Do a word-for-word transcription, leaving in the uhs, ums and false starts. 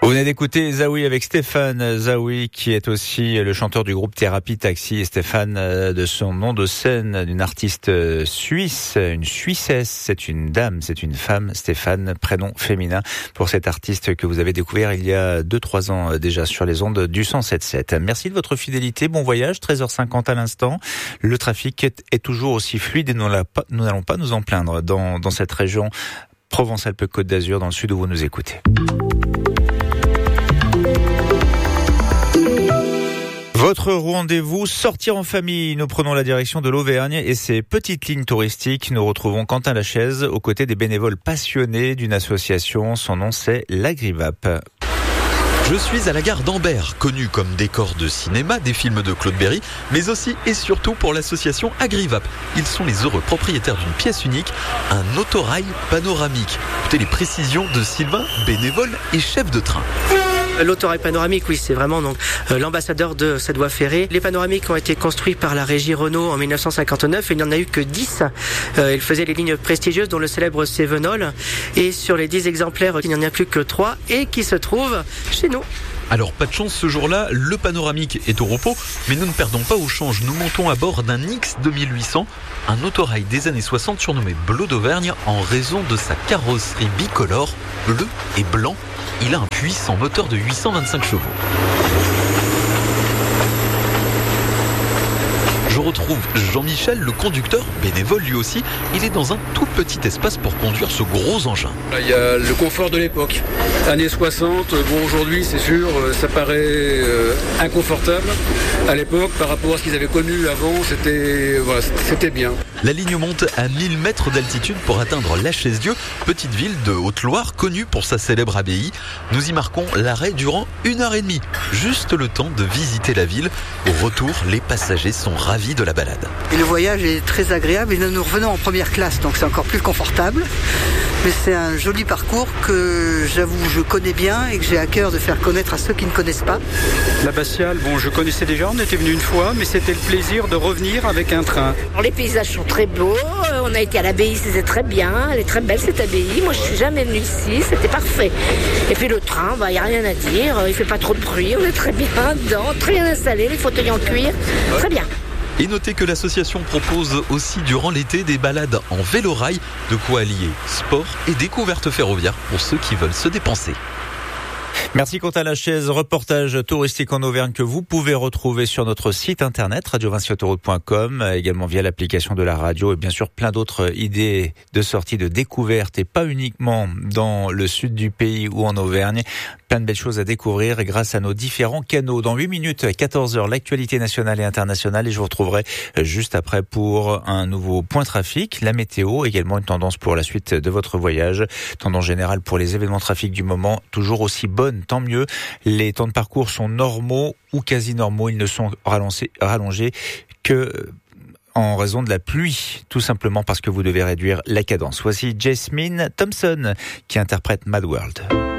Vous venez d'écouter Zaoui avec Stéphane Zaoui, qui est aussi le chanteur du groupe Thérapie Taxi. Et Stéphane, de son nom de scène, d'une artiste suisse, une Suissesse, c'est une dame, c'est une femme. Stéphane, prénom féminin pour cet artiste que vous avez découvert il y a deux trois ans déjà sur les ondes du cent sept sept. Merci de votre fidélité, bon voyage, treize heures cinquante à l'instant. Le trafic est, est toujours aussi fluide et nous n'allons pas nous en plaindre dans, dans cette région Provence-Alpes-Côte d'Azur, dans le sud où vous nous écoutez. Votre rendez-vous, sortir en famille. Nous prenons la direction de l'Auvergne et ses petites lignes touristiques. Nous retrouvons Quentin Lachaise aux côtés des bénévoles passionnés d'une association. Son nom, c'est l'Agrivap. Je suis à la gare d'Ambert, connue comme décor de cinéma des films de Claude Berry, mais aussi et surtout pour l'association Agrivap. Ils sont les heureux propriétaires d'une pièce unique, un autorail panoramique. Écoutez les précisions de Sylvain, bénévole et chef de train. L'autorail panoramique, oui, c'est vraiment donc euh, l'ambassadeur de cette voie ferrée. Les panoramiques ont été construits par la régie Renault en dix-neuf cent cinquante-neuf et il n'y en a eu que dix. Euh, ils faisaient les lignes prestigieuses, dont le célèbre Cévenol. Et sur les dix exemplaires, il n'y en a plus que trois et qui se trouvent chez nous. Alors, pas de chance ce jour-là, le panoramique est au repos, mais nous ne perdons pas au change. Nous montons à bord d'un X deux mille huit cents, un autorail des années soixante surnommé Bleu d'Auvergne en raison de sa carrosserie bicolore, bleu et blanc. Il a un puissant moteur de huit cent vingt-cinq chevaux. Je retrouve Jean-Michel, le conducteur, bénévole lui aussi. Il est dans un tout petit espace pour conduire ce gros engin. Il y a le confort de l'époque. Années soixante, bon aujourd'hui c'est sûr, ça paraît euh, inconfortable. À l'époque, par rapport à ce qu'ils avaient connu avant, c'était, voilà, c'était bien. La ligne monte à mille mètres d'altitude pour atteindre La Chaise-Dieu, petite ville de Haute-Loire connue pour sa célèbre abbaye. Nous y marquons l'arrêt durant une heure et demie. Juste le temps de visiter la ville. Au retour, les passagers sont ravis de la balade. Et le voyage est très agréable et nous revenons en première classe, donc c'est encore plus confortable. Mais c'est un joli parcours que j'avoue je connais bien et que j'ai à cœur de faire connaître à ceux qui ne connaissent pas. L'abbatiale, bon je connaissais déjà, on était venu une fois, mais c'était le plaisir de revenir avec un train. Alors, les paysages sont très beaux, on a été à l'abbaye, c'était très bien, elle est très belle cette abbaye. Moi je suis jamais venue ici, c'était parfait. Et puis le train, il bah, n'y a rien à dire, il fait pas trop de bruit, on est très bien dedans, très bien installé, les fauteuils en cuir, très bien. Et notez que l'association propose aussi durant l'été des balades en vélorail, de quoi allier sport et découverte ferroviaire pour ceux qui veulent se dépenser. Merci Quentin Lachaise, reportage touristique en Auvergne que vous pouvez retrouver sur notre site internet radio vinci autoroute point com, également via l'application de la radio et bien sûr plein d'autres idées de sorties, de découvertes et pas uniquement dans le sud du pays ou en Auvergne. Plein de belles choses à découvrir grâce à nos différents canaux. Dans huit minutes, à quatorze heures, l'actualité nationale et internationale et je vous retrouverai juste après pour un nouveau point trafic, la météo, également une tendance pour la suite de votre voyage, tendance générale pour les événements trafic du moment, toujours aussi bonne, tant mieux. Les temps de parcours sont normaux ou quasi normaux, ils ne sont rallongés, rallongés que en raison de la pluie, tout simplement parce que vous devez réduire la cadence. Voici Jasmine Thompson qui interprète Mad World.